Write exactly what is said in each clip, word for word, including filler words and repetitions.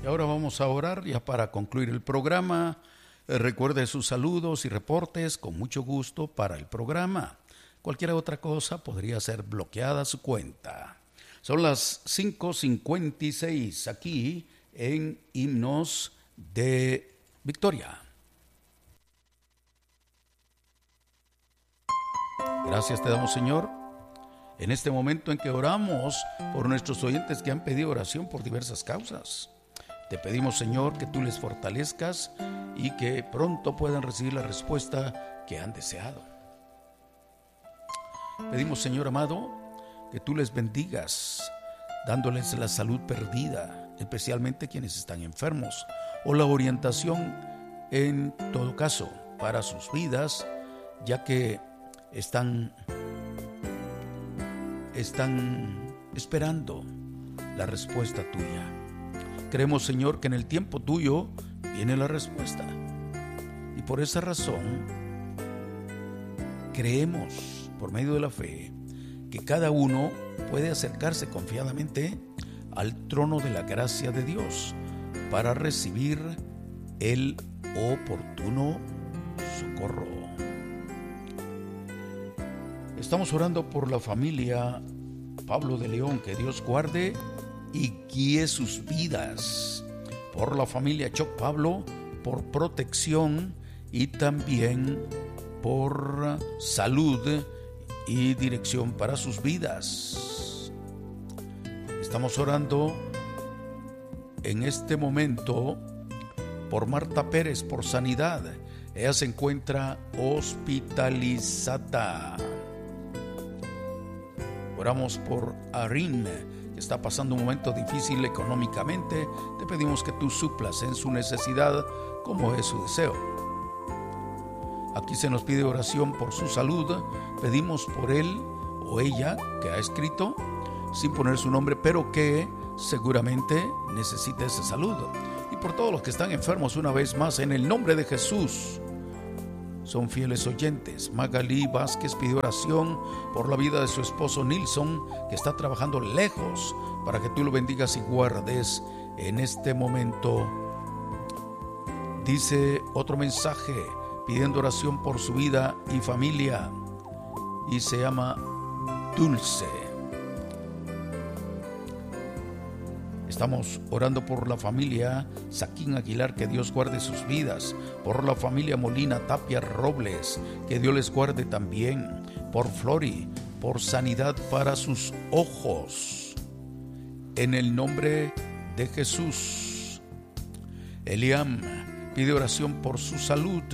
Y ahora vamos a orar ya para concluir el programa. Eh, recuerde sus saludos y reportes con mucho gusto para el programa. Cualquier otra cosa podría ser bloqueada su cuenta. Son las cinco cincuenta y seis aquí en Himnos de Victoria. Gracias te damos, Señor, en este momento en que oramos por nuestros oyentes que han pedido oración por diversas causas. Te pedimos, Señor, que tú les fortalezcas y que pronto puedan recibir la respuesta que han deseado. Pedimos, Señor amado, que tú les bendigas, dándoles la salud perdida, especialmente quienes están enfermos, o la orientación en todo caso para sus vidas, ya que están, están esperando la respuesta tuya. Creemos, Señor, que en el tiempo tuyo viene la respuesta. Y por esa razón, creemos, por medio de la fe, que cada uno puede acercarse confiadamente al trono de la gracia de Dios para recibir el oportuno socorro. Estamos orando por la familia Pablo de León, que Dios guarde y guíe sus vidas. Por la familia Choc Pablo, por protección y también por salud y dirección para sus vidas. Estamos orando en este momento por Marta Pérez, por sanidad. Ella se encuentra hospitalizada. Oramos por Arin, que está pasando un momento difícil económicamente. Te pedimos que tú suplas en su necesidad como es su deseo. Aquí se nos pide oración por su salud. Pedimos por él o ella que ha escrito, sin poner su nombre, pero que seguramente necesita esa salud. Y por todos los que están enfermos, una vez más, en el nombre de Jesús. Son fieles oyentes. Magalí Vázquez pidió oración por la vida de su esposo Nilson, que está trabajando lejos, para que tú lo bendigas y guardes en este momento. Dice otro mensaje pidiendo oración por su vida y familia, y se llama Dulce. Estamos orando por la familia Saquín Aguilar, que Dios guarde sus vidas. Por la familia Molina Tapia Robles, que Dios les guarde también. Por Flori, por sanidad para sus ojos, en el nombre de Jesús. Eliam pide oración por su salud.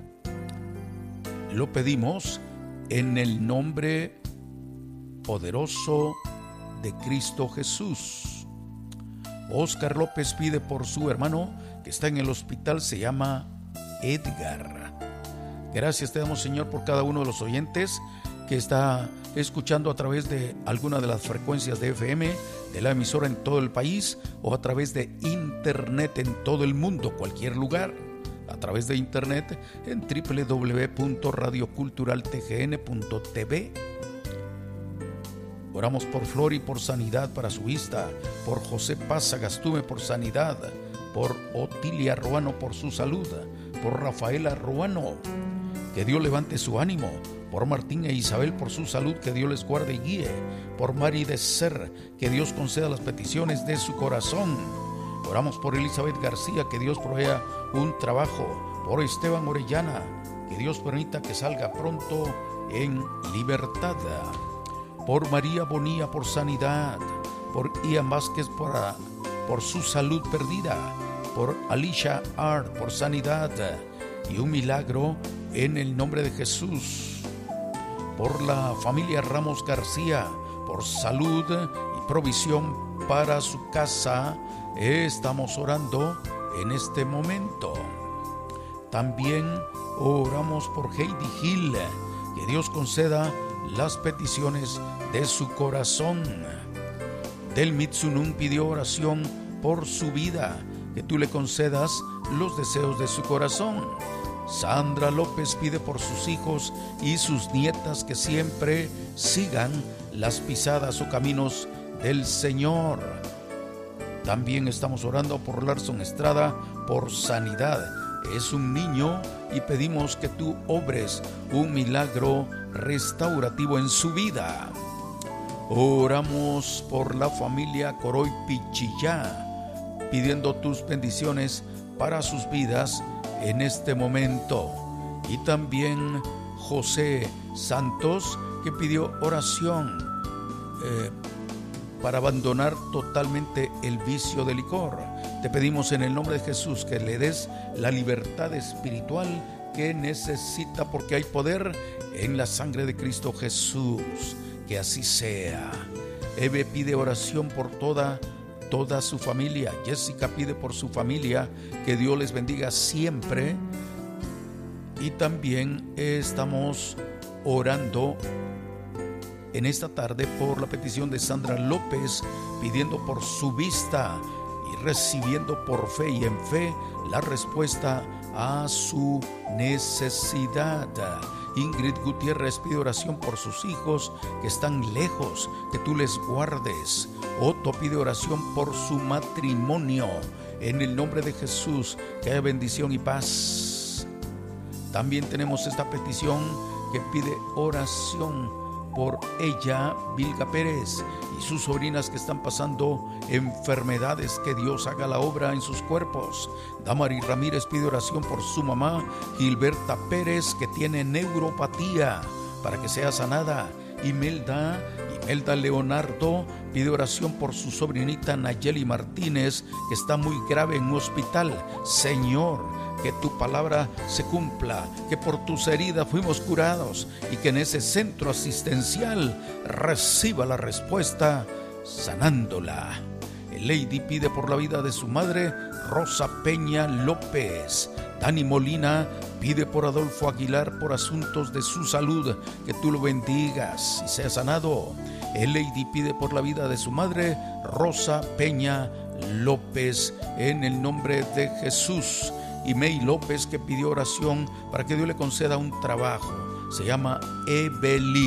Lo pedimos en el nombre poderoso de Cristo Jesús. Oscar López pide por su hermano que está en el hospital, se llama Edgar. Gracias te damos, Señor, por cada uno de los oyentes que está escuchando a través de alguna de las frecuencias de F M de la emisora en todo el país, o a través de internet en todo el mundo, cualquier lugar, a través de internet en doble u doble u doble u punto radio cultural t g n punto t v. Oramos por Flori por sanidad para su vista, por José Paz Sagastume por sanidad, por Otilia Ruano por su salud, por Rafaela Ruano, que Dios levante su ánimo, por Martín e Isabel por su salud, que Dios les guarde y guíe, por Mari de Ser, que Dios conceda las peticiones de su corazón. Oramos por Elizabeth García, que Dios provea un trabajo, por Esteban Orellana, que Dios permita que salga pronto en libertad. Por María Bonilla por sanidad, por Ian Vázquez por, por su salud perdida, por Alicia Art por sanidad y un milagro en el nombre de Jesús. Por la familia Ramos García, por salud y provisión para su casa, estamos orando en este momento. También oramos por Heidi Gil, que Dios conceda las peticiones de su corazón. Del Mitsunun pidió oración por su vida, que tú le concedas los deseos de su corazón. Sandra López pide por sus hijos y sus nietas, que siempre sigan las pisadas o caminos del Señor. También estamos orando por Larson Estrada por sanidad. Es un niño y pedimos que tú obres un milagro restaurativo en su vida. Oramos por la familia Coroy Pichillá, pidiendo tus bendiciones para sus vidas en este momento. Y también José Santos, que pidió oración eh, para abandonar totalmente el vicio de licor. Te pedimos en el nombre de Jesús que le des la libertad espiritual que necesita, porque hay poder en la sangre de Cristo Jesús. Que así sea. Eve pide oración por toda, toda su familia. Jessica pide por su familia, que Dios les bendiga siempre. Y también estamos orando en esta tarde por la petición de Sandra López, pidiendo por su vista y recibiendo por fe y en fe la respuesta a su necesidad. Ingrid Gutiérrez pide oración por sus hijos que están lejos, que tú les guardes. Otto pide oración por su matrimonio. En el nombre de Jesús, que haya bendición y paz. También tenemos esta petición que pide oración por ella, Vilga Pérez, y sus sobrinas que están pasando enfermedades, que Dios haga la obra en sus cuerpos. Damari Ramírez pide oración por su mamá, Gilberta Pérez, que tiene neuropatía, para que sea sanada. Imelda, Imelda Leonardo pide oración por su sobrinita Nayeli Martínez, que está muy grave en un hospital. Señor, que tu palabra se cumpla, que por tus heridas fuimos curados y que en ese centro asistencial reciba la respuesta sanándola. El Lady pide por la vida de su madre, Rosa Peña López. Dani Molina pide por Adolfo Aguilar por asuntos de su salud, que tú lo bendigas y sea sanado. El Lady pide por la vida de su madre, Rosa Peña López, en el nombre de Jesús. Y May López, que pidió oración para que Dios le conceda un trabajo. Se llama Evelyn.